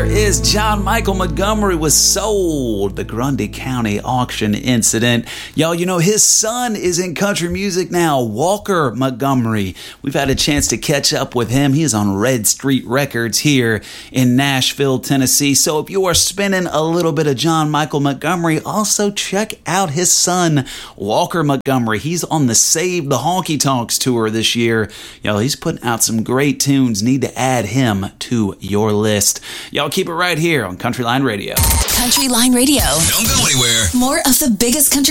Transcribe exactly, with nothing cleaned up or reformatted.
there is John Michael Montgomery was sold, the Grundy County auction incident. Y'all, you know, his son is in country music now, Walker Montgomery. We've had a chance to catch up with him. He is on Red Street Records here in Nashville, Tennessee. So if you are spinning a little bit of John Michael Montgomery, also check out his son, Walker Montgomery. He's on the Save the Honky Tonks tour this year. Y'all, he's putting out some great tunes. Need to add him to your list. Y'all keep it right here on Country Line Radio. Country Line Radio. Don't go anywhere. More of the biggest country